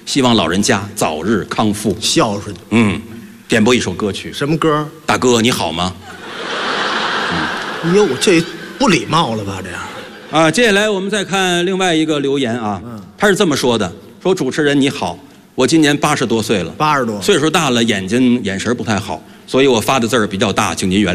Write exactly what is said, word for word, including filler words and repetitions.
希望老人家早日康复， 孝顺。 嗯，点播一首歌曲。 什么歌？ 大哥你好吗？ 哟，这不礼貌了吧？这样。 啊，接下来我们再看另外一个留言啊， 嗯、 他是这么说的：说主持人你好，我今年八十多岁了， 八十多， 岁数大了，眼睛眼神不太好，所以我发的字儿比较大，请您原谅。